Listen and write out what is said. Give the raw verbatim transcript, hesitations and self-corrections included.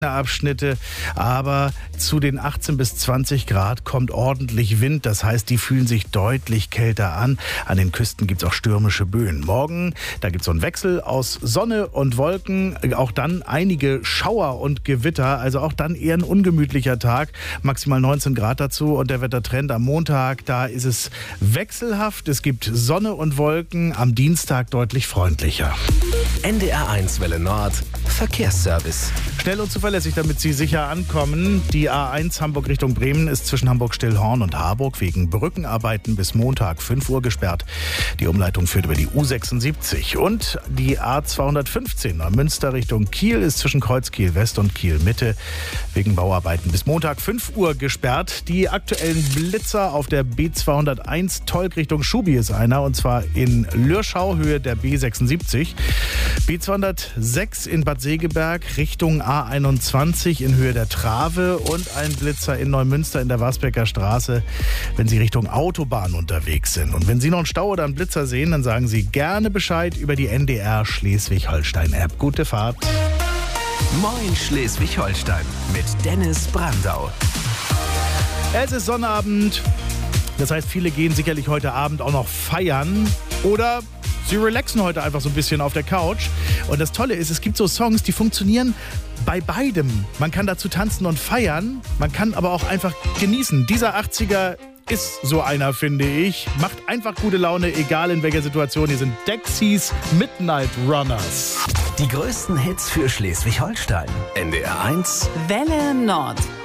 Abschnitte, aber zu den achtzehn bis zwanzig Grad kommt ordentlich Wind. Das heißt, die fühlen sich deutlich kälter an. An den Küsten gibt es auch stürmische Böen. Morgen, da gibt es so einen Wechsel aus Sonne und Wolken. Auch dann einige Schauer und Gewitter. Also auch dann eher ein ungemütlicher Tag. Maximal neunzehn Grad dazu. Und der Wettertrend am Montag, da ist es wechselhaft. Es gibt Sonne und Wolken. Am Dienstag deutlich freundlicher. N D R eins Welle Nord Verkehrsservice. Schnell und zuverlässig, damit Sie sicher ankommen. Die A eins Hamburg Richtung Bremen ist zwischen Hamburg-Stillhorn und Harburg wegen Brückenarbeiten bis Montag fünf Uhr gesperrt. Die Umleitung führt über die U sechsundsiebzig. Und die A zweihundertfünfzehn Neumünster Richtung Kiel ist zwischen Kreuzkiel West und Kiel Mitte wegen Bauarbeiten bis Montag fünf Uhr gesperrt. Die aktuellen Blitzer auf der B zweihunderteins Tolk Richtung Schubi ist einer, und zwar in Lürschau Höhe der B sechsundsiebzig. B zweihundertsechs in Bad Segeberg Richtung A einundzwanzig in Höhe der Trave und ein Blitzer in Neumünster in der Wasbecker Straße, wenn Sie Richtung Autobahn unterwegs sind. Und wenn Sie noch einen Stau oder einen Blitzer sehen, dann sagen Sie gerne Bescheid über die N D R Schleswig-Holstein-App. Gute Fahrt. Moin Schleswig-Holstein mit Dennis Brandau. Es ist Sonnabend. Das heißt, viele gehen sicherlich heute Abend auch noch feiern oder sie relaxen heute einfach so ein bisschen auf der Couch. Und das Tolle ist, es gibt so Songs, die funktionieren bei beidem. Man kann dazu tanzen und feiern, man kann aber auch einfach genießen. Dieser achtziger ist so einer, finde ich. Macht einfach gute Laune, egal in welcher Situation. Hier sind Dexys Midnight Runners. Die größten Hits für Schleswig-Holstein. N D R eins Welle Nord.